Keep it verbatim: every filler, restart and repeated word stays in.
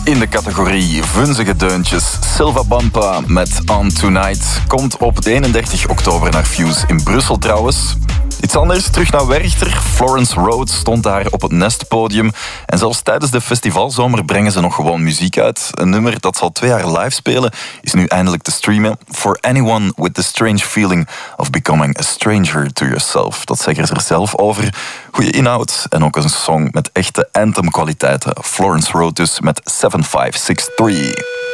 In de categorie vunzige deuntjes, Silva Bampa met On Tonight komt op de eenendertig oktober naar Fuse in Brussel trouwens. Iets anders, terug naar Werchter. Florence Road stond daar op het Nestpodium. En zelfs tijdens de festivalzomer brengen ze nog gewoon muziek uit. Een nummer dat ze al twee jaar live spelen, is nu eindelijk te streamen. For anyone with the strange feeling of becoming a stranger to yourself. Dat zeggen ze er zelf over. Goeie inhoud en ook een song met echte anthem kwaliteiten. Florence Road dus met seven five six three.